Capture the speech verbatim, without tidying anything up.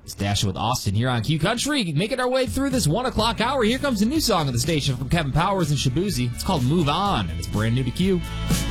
It's Dasher with Austin here on Q Country. Making our way through this one o'clock hour. Here comes a new song on the station from Kevin Powers and Shabuzi. It's called Move On, and it's brand new to Q.